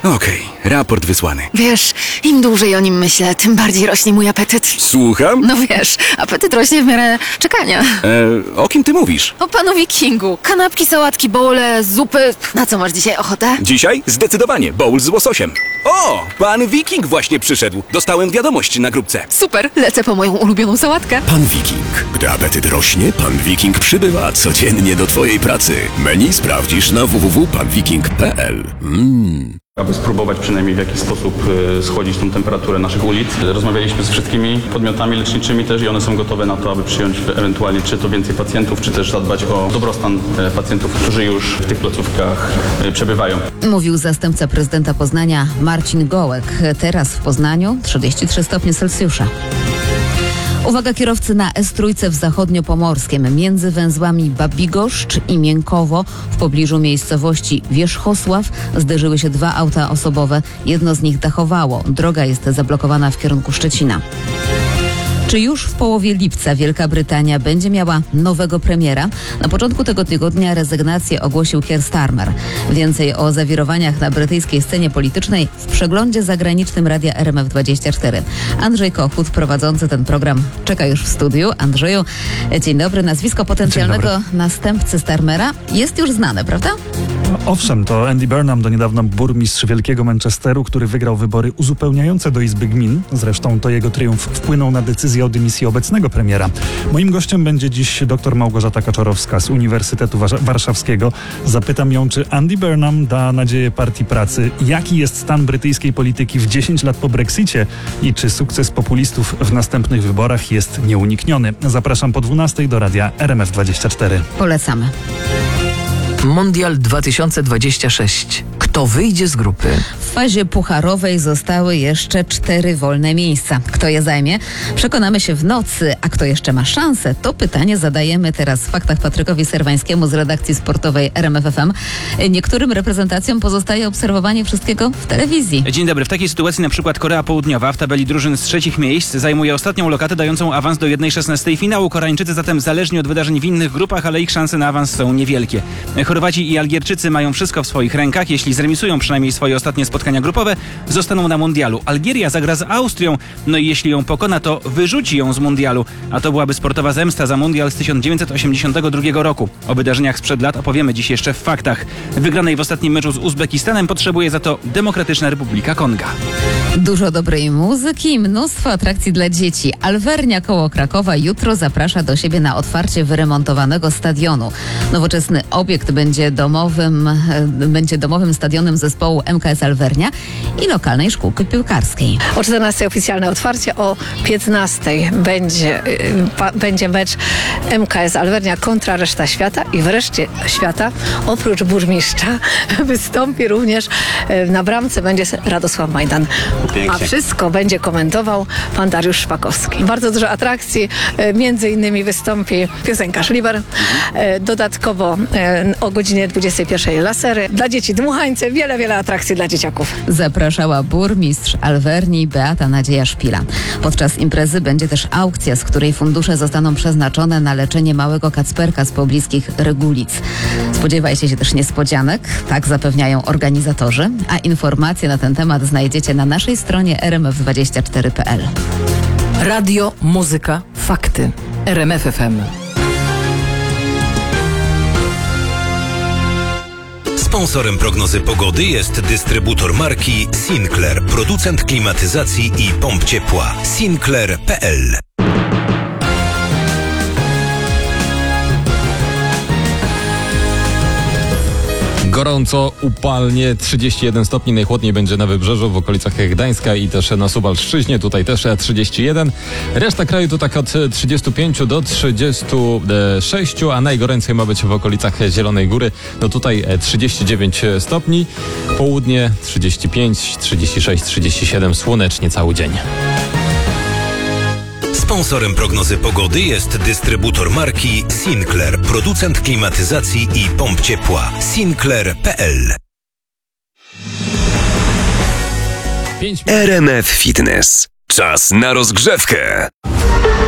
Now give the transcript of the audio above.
Okej, raport wysłany. Wiesz, im dłużej o nim myślę, tym bardziej rośnie mój apetyt. Słucham? No wiesz, apetyt rośnie w miarę czekania. O kim ty mówisz? O panu Wikingu. Kanapki, sałatki, bowle, zupy. Na co masz dzisiaj ochotę? Dzisiaj? Zdecydowanie, bowl z łososiem. O, pan Wiking właśnie przyszedł. Dostałem wiadomość na grupce. Super, lecę po moją ulubioną sałatkę. Pan Wiking. Gdy apetyt rośnie, Pan Wiking przybywa codziennie do Twojej pracy. Menu sprawdzisz na www.panwiking.pl. Aby spróbować przynajmniej w jakiś sposób schodzić tą temperaturę naszych ulic. Rozmawialiśmy z wszystkimi podmiotami leczniczymi też i one są gotowe na to, aby przyjąć ewentualnie czy to więcej pacjentów, czy też zadbać o dobrostan pacjentów, którzy już w tych placówkach przebywają. Mówił zastępca prezydenta Poznania Marcin Gołek. Teraz w Poznaniu 33 stopnie Celsjusza. Uwaga kierowcy na S3 w zachodniopomorskiem między węzłami Babigoszcz i Miękowo w pobliżu miejscowości Wierzchosław zderzyły się dwa auta osobowe. Jedno z nich dachowało. Droga jest zablokowana w kierunku Szczecina. Czy już w połowie lipca Wielka Brytania będzie miała nowego premiera? Na początku tego tygodnia rezygnację ogłosił Keir Starmer. Więcej o zawirowaniach na brytyjskiej scenie politycznej w przeglądzie zagranicznym Radia RMF24. Andrzej Kochut, prowadzący ten program, czeka już w studiu. Andrzeju, dzień dobry. Nazwisko potencjalnego następcy Starmera jest już znane, prawda? Owszem, to Andy Burnham, do niedawna burmistrz wielkiego Manchesteru, który wygrał wybory uzupełniające do Izby Gmin. Zresztą to jego triumf wpłynął na decyzję o dymisji obecnego premiera. Moim gościem będzie dziś dr Małgorzata Kaczorowska z Uniwersytetu Warszawskiego. Zapytam ją, czy Andy Burnham da nadzieję Partii Pracy, jaki jest stan brytyjskiej polityki w 10 lat po Brexicie i czy sukces populistów w następnych wyborach jest nieunikniony. Zapraszam po 12 do radia RMF24. Polecamy. Mondial 2026. Kto wyjdzie z grupy? W fazie pucharowej zostały jeszcze 4 wolne miejsca. Kto je zajmie? Przekonamy się w nocy. A kto jeszcze ma szansę? To pytanie zadajemy teraz w faktach Patrykowi Serwańskiemu z redakcji sportowej RMF FM. Niektórym reprezentacjom pozostaje obserwowanie wszystkiego w telewizji. Dzień dobry. W takiej sytuacji na przykład Korea Południowa w tabeli drużyn z trzecich miejsc zajmuje ostatnią lokatę dającą awans do 1/16 finału. Koreańczycy zatem zależni od wydarzeń w innych grupach, ale ich szanse na awans są niewielkie. Chorwaci i Algierczycy mają wszystko w swoich rękach. Jeśli zremisują przynajmniej swoje ostatnie spotkania grupowe, zostaną na mundialu. Algieria zagra z Austrią, no i jeśli ją pokona, to wyrzuci ją z mundialu. A to byłaby sportowa zemsta za mundial z 1982 roku. O wydarzeniach sprzed lat opowiemy dziś jeszcze w faktach. Wygranej w ostatnim meczu z Uzbekistanem potrzebuje za to Demokratyczna Republika Konga. Dużo dobrej muzyki i mnóstwo atrakcji dla dzieci. Alvernia koło Krakowa jutro zaprasza do siebie na otwarcie wyremontowanego stadionu. Nowoczesny obiekt będzie domowym stadionem zespołu MKS Alvernia i lokalnej szkółki piłkarskiej. O 14 oficjalne otwarcie, o 15 będzie mecz MKS Alvernia kontra reszta świata i w reszcie świata oprócz burmistrza wystąpi również na bramce będzie Radosław Majdan. A wszystko będzie komentował pan Dariusz Szpakowski. Bardzo dużo atrakcji, między innymi wystąpi piosenkarz Liber. Dodatkowo o godzinie 21 lasery. Dla dzieci dmuchańce, wiele atrakcji dla dzieciaków. Zapraszała burmistrz Alvernii Beata Nadzieja Szpila. Podczas imprezy będzie też aukcja, z której fundusze zostaną przeznaczone na leczenie małego Kacperka z pobliskich Regulic. Spodziewajcie się też niespodzianek, tak zapewniają organizatorzy, a informacje na ten temat znajdziecie na naszej stronie rmf24.pl. Radio, muzyka, fakty. RMF FM. Sponsorem prognozy pogody jest dystrybutor marki Sinclair, producent klimatyzacji i pomp ciepła. Sinclair.pl. Gorąco, upalnie, 31 stopni, najchłodniej będzie na Wybrzeżu, w okolicach Gdańska i też na Suwalszczyźnie, tutaj też 31. Reszta kraju to tak od 35 do 36, a najgoręcej ma być w okolicach Zielonej Góry, no tutaj 39 stopni, południe 35, 36, 37, słonecznie cały dzień. Sponsorem prognozy pogody jest dystrybutor marki Sinclair, producent klimatyzacji i pomp ciepła. Sinclair.pl. RMF Fitness. Czas na rozgrzewkę.